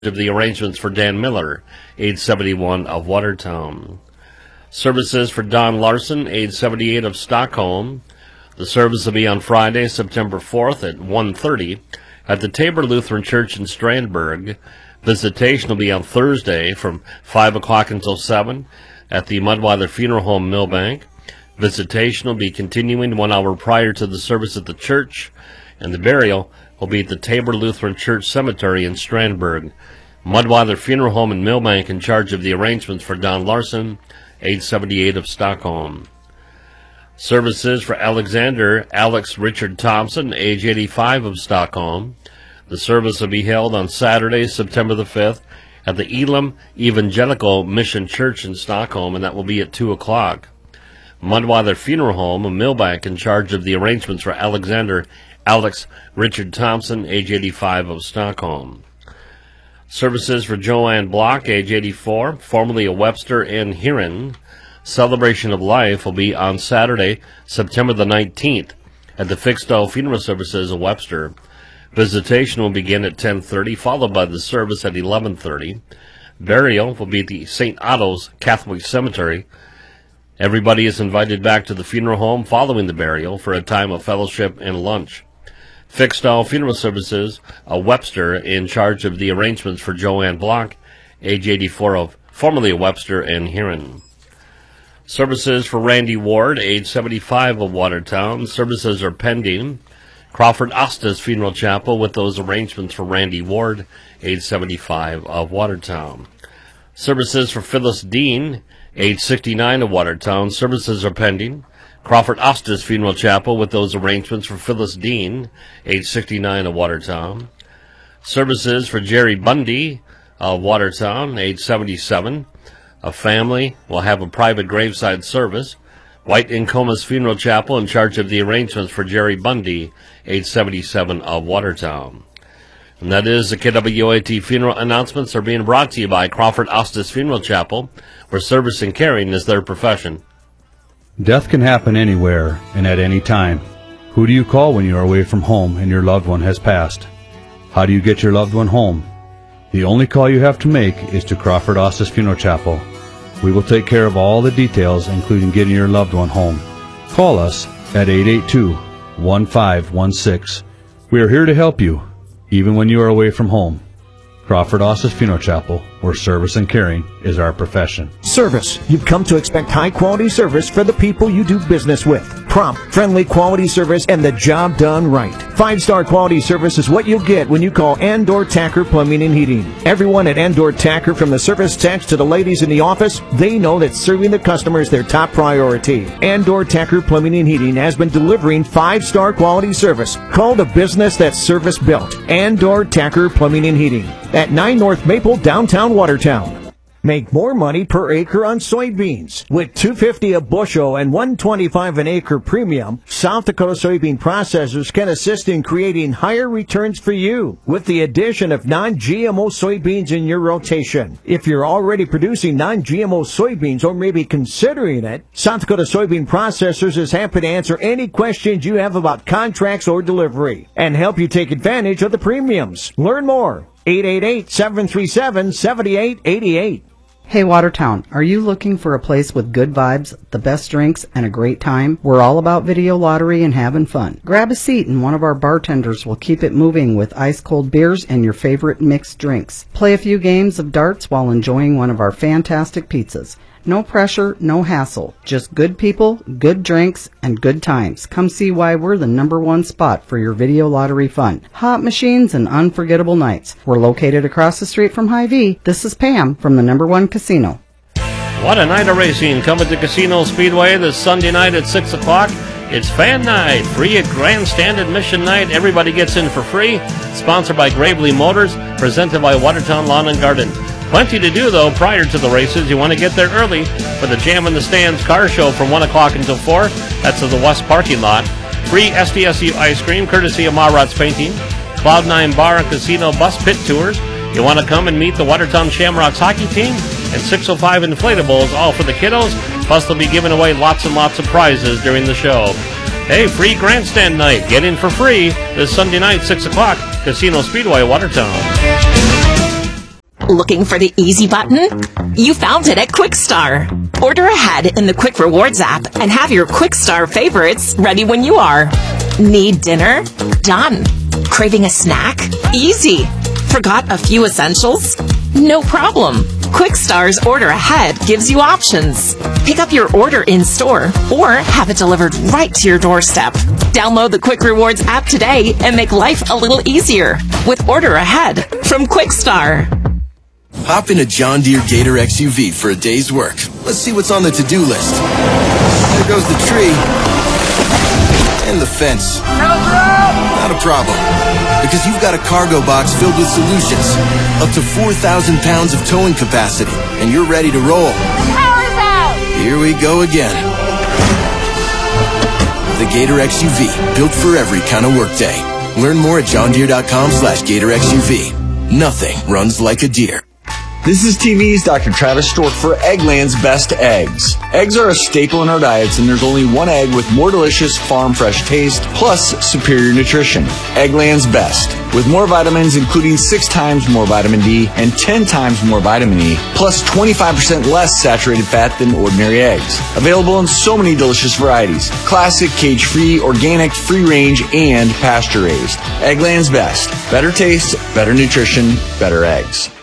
of the arrangements for Dan Miller, age 71 of Watertown. Services for Don Larson, age 78 of Stockholm. The service will be on Friday, September 4th at 1:30 at the Tabor Lutheran Church in Strandberg. Visitation will be on Thursday from 5 o'clock until 7 at the Mudweiler Funeral Home, Millbank. Visitation will be continuing 1 hour prior to the service at the church, and the burial will be at the Tabor Lutheran Church Cemetery in Strandberg. Mudweiler Funeral Home in Millbank in charge of the arrangements for Don Larson, age 78 of Stockholm. Services for Alexander Alex Richard Thompson, age 85 of Stockholm. The service will be held on Saturday, September the 5th at the Elam Evangelical Mission Church in Stockholm, and that will be at 2 o'clock. Mudweiler Funeral Home in Millbank in charge of the arrangements for Alexander Alex Richard Thompson, age 85 of Stockholm. Services for Joanne Block, age 84, formerly of Webster and Huron. Celebration of Life will be on Saturday, September the 19th at the Fixed-O Funeral Services of Webster. Visitation will begin at 10:30, followed by the service at 11:30. Burial will be at the St. Otto's Catholic Cemetery. Everybody is invited back to the funeral home following the burial for a time of fellowship and lunch. Fixed-O Funeral Services of Webster in charge of the arrangements for Joanne Block, age 84 of formerly of Webster and Huron. Services for Randy Ward, age 75 of Watertown. Services are pending. Crawford Ostis Funeral Chapel with those arrangements for Randy Ward, age 75 of Watertown. Services for Phyllis Dean, age 69 of Watertown. Services are pending. Crawford Ostis Funeral Chapel with those arrangements for Phyllis Dean, age 69 of Watertown. Services for Jerry Bundy of Watertown, age 77. A family will have a private graveside service. White and Comas Funeral Chapel in charge of the arrangements for Jerry Bundy, age 77 of Watertown. And that is the KWAT funeral announcements are being brought to you by Crawford Ostis Funeral Chapel, where service and caring is their profession. Death can happen anywhere and at any time. Who do you call when you are away from home and your loved one has passed? How do you get your loved one home? The only call you have to make is to Crawford Ostis Funeral Chapel. We will take care of all the details, including getting your loved one home. Call us at 882-1516. We are here to help you, even when you are away from home. Crawford Ostis Funeral Chapel, where service and caring is our profession. Service. You've come to expect high-quality service for the people you do business with. Prompt, friendly quality service and the job done right. 5-star quality service is what you'll get when you call Andor Tacker Plumbing and Heating. Everyone at Andor Tacker, from the service techs to the ladies in the office, they know that serving the customer is their top priority. Andor Tacker Plumbing and Heating has been delivering 5-star quality service. Call the business that's service built. Andor Tacker Plumbing and Heating at 9 North Maple, downtown Watertown. Make more money per acre on soybeans. With $2.50 a bushel and $1.25 an acre premium, South Dakota soybean processors can assist in creating higher returns for you with the addition of non-GMO soybeans in your rotation. If you're already producing non-GMO soybeans or maybe considering it, South Dakota Soybean Processors is happy to answer any questions you have about contracts or delivery and help you take advantage of the premiums. Learn more. 888-737-7888. Hey Watertown, are you looking for a place with good vibes, the best drinks, and a great time? We're all about video lottery and having fun. Grab a seat and one of our bartenders will keep it moving with ice-cold beers and your favorite mixed drinks. Play a few games of darts while enjoying one of our fantastic pizzas. No pressure, no hassle. Just good people, good drinks, and good times. Come see why we're the #1 spot for your video lottery fun. Hot machines and unforgettable nights. We're located across the street from Hy-Vee. This is Pam from the #1 Casino. What a night of racing coming to Casino Speedway this Sunday night at 6 o'clock. It's fan night, free at grandstand admission night. Everybody gets in for free. Sponsored by Gravely Motors, presented by Watertown Lawn and Garden. Plenty to do, though, prior to the races. You want to get there early for the Jam in the Stands car show from 1 o'clock until 4. That's at the West parking lot. Free SDSU ice cream, courtesy of Marat's Painting. Cloud9 Bar and Casino bus pit tours. You want to come and meet the Watertown Shamrocks hockey team? And 605 inflatables, all for the kiddos. Plus, they'll be giving away lots and lots of prizes during the show. Hey, free grandstand night. Get in for free this Sunday night, 6 o'clock, Casino Speedway, Watertown. Looking for the easy button? You found it at Quickstar. Order ahead in the Quick Rewards app and have your Quickstar favorites ready when you are. Need dinner? Done. Craving a snack? Easy. Forgot a few essentials? No problem. Quickstar's Order Ahead gives you options. Pick up your order in store or have it delivered right to your doorstep. Download the Quick Rewards app today and make life a little easier with Order Ahead from Quickstar. Hop in a John Deere Gator XUV for a day's work. Let's see what's on the to-do list. There goes the tree. And the fence. Not a problem. Because you've got a cargo box filled with solutions. Up to 4,000 pounds of towing capacity. And you're ready to roll. The power's out! Here we go again. The Gator XUV. Built for every kind of workday. Learn more at johndeere.com/Gator XUV. Nothing runs like a deer. This is TV's Dr. Travis Stork for Eggland's Best Eggs. Eggs are a staple in our diets, and there's only one egg with more delicious farm fresh taste, plus superior nutrition. Eggland's Best. With more vitamins, including 6 times more vitamin D and 10 times more vitamin E, plus 25% less saturated fat than ordinary eggs. Available in so many delicious varieties. Classic, cage-free, organic, free-range, and pasture-raised. Eggland's Best. Better taste, better nutrition, better eggs.